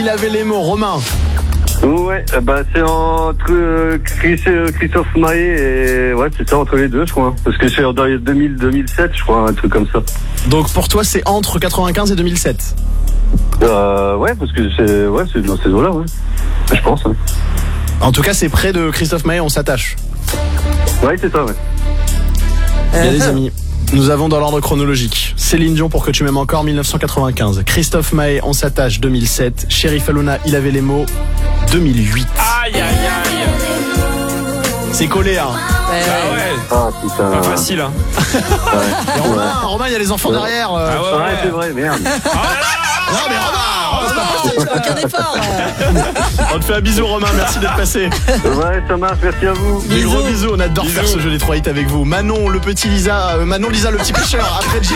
il avait les mots. Romain. Ouais, c'est entre Christophe Maé et ouais, c'est ça, entre les deux, je crois. Parce que c'est dans les 2007, je crois, un truc comme ça. Donc pour toi, c'est entre 95 et 2007. Ouais, parce que c'est dans ces eaux-là, ouais. Je pense. Ouais. En tout cas, c'est près de Christophe Maé, on s'attache. Ouais, c'est ça, ouais. Bien les amis, nous avons dans l'ordre chronologique Céline Dion pour que tu m'aimes encore 1995, Christophe Maé on s'attache 2007, Chérif Alouna il avait les mots 2008. Aïe aïe aïe. C'est collé hein. Ah putain. Pas facile hein. Et Romain il y a les enfants derrière. Ouais, c'est vrai, merde. Non mais Romain, aucun effort. on te fait un bisou Romain, merci d'être passé. Ouais, ça marche, merci à vous. Des gros bisous, on adore faire ce jeu des 3 hits avec vous. Manon Lisa le petit pêcheur après Jim.